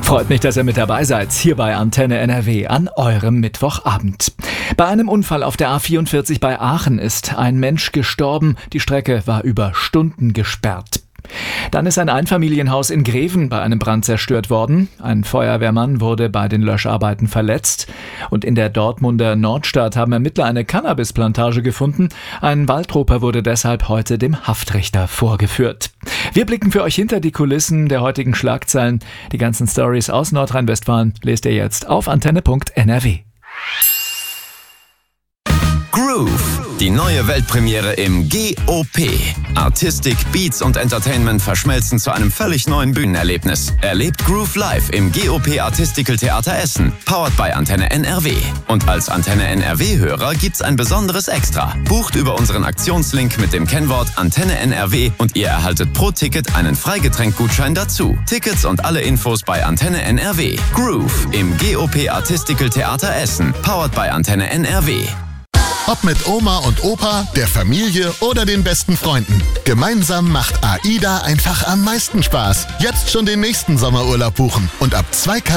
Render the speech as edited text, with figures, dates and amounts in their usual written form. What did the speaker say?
Freut mich, dass ihr mit dabei seid, hier bei Antenne NRW an eurem Mittwochabend. Bei einem Unfall auf der A44 bei Aachen ist ein Mensch gestorben. Die Strecke war über Stunden gesperrt. Dann ist ein Einfamilienhaus in Greven bei einem Brand zerstört worden. Ein Feuerwehrmann wurde bei den Löscharbeiten verletzt. Und in der Dortmunder Nordstadt haben Ermittler eine Cannabisplantage gefunden. Ein Waldroper wurde deshalb heute dem Haftrichter vorgeführt. Wir blicken für euch hinter die Kulissen der heutigen Schlagzeilen. Die ganzen Stories aus Nordrhein-Westfalen lest ihr jetzt auf antenne.nrw. Groove, die neue Weltpremiere im GOP. Artistik, Beats und Entertainment verschmelzen zu einem völlig neuen Bühnenerlebnis. Erlebt Groove live im GOP Artistical Theater Essen, powered by Antenne NRW. Und als Antenne NRW-Hörer gibt's ein besonderes Extra. Bucht über unseren Aktionslink mit dem Kennwort Antenne NRW und ihr erhaltet pro Ticket einen Freigetränkgutschein dazu. Tickets und alle Infos bei Antenne NRW. Groove im GOP Artistical Theater Essen, powered by Antenne NRW. Ob mit Oma und Opa, der Familie oder den besten Freunden. Gemeinsam macht AIDA einfach am meisten Spaß. Jetzt schon den nächsten Sommerurlaub buchen und ab 2